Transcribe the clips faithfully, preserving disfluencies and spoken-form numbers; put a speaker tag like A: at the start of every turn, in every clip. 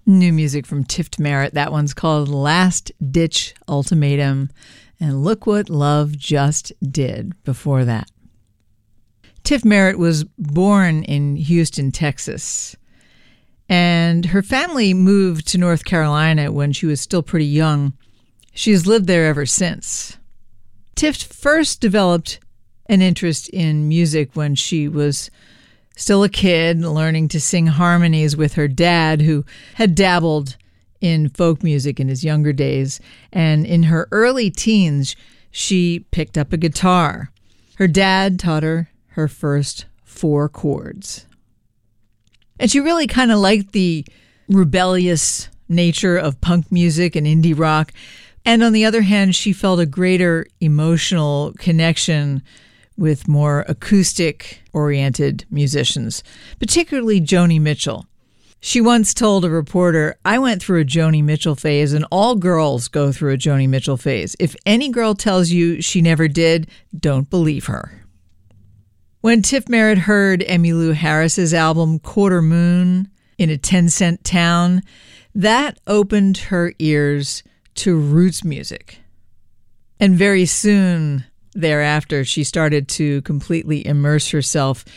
A: New music from Tift Merritt. That one's called Last Ditch Ultimatum. And look what love just did before that. Tift Merritt was born in Houston, Texas. And her family moved to North Carolina when she was still pretty young. She's lived there ever since. Tift first developed an interest in music when she was still a kid, learning to sing harmonies with her dad, who had dabbled in folk music in his younger days. And in her early teens, she picked up a guitar. Her dad taught her her first four chords. And she really kind of liked the rebellious nature of punk music and indie rock. And on the other hand, she felt a greater emotional connection with more acoustic-oriented musicians, particularly Joni Mitchell. She once told a reporter, "I went through a Joni Mitchell phase, and all girls go through a Joni Mitchell phase. If any girl tells you she never did, don't believe her." When Tift Merritt heard Emmylou Harris's album Quarter Moon in a ten-cent town, that opened her ears to roots music. And very soon thereafter, she started to completely immerse herself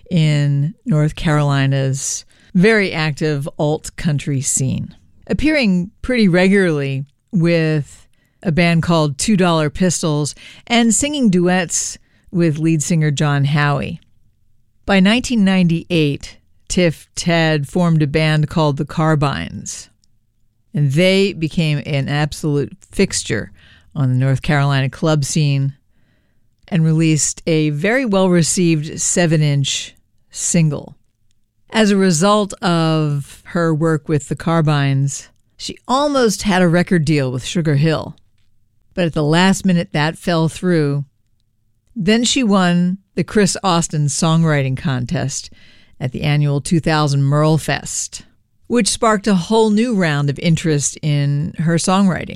A: in North Carolina's very active alt country scene, appearing pretty regularly with a band called Two Dollar Pistols and singing duets with lead singer John Howie. By nineteen ninety-eight, Tift had formed a band called the Carbines, and they became an absolute fixture on the North Carolina club scene and released a very well-received seven-inch single. As a result of her work with the Carbines, she almost had a record deal with Sugar Hill, but at the last minute that fell through. Then she won the Chris Austin Songwriting Contest at the annual two thousand Merle Fest, which sparked a whole new round of interest in her songwriting.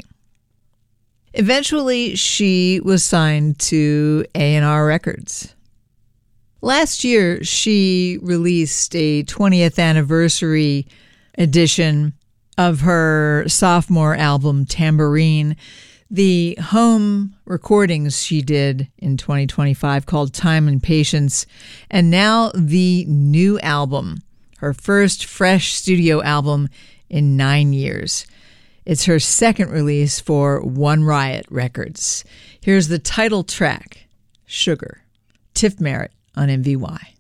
A: Eventually, she was signed to A and R Records. Last year, she released a twentieth anniversary edition of her sophomore album, Tambourine, the home recordings she did in twenty twenty-five called Time and Patience, and now the new album, her first fresh studio album in nine years. It's her second release for One Riot Records. Here's the title track, Sugar, Tift Merritt on M V Y.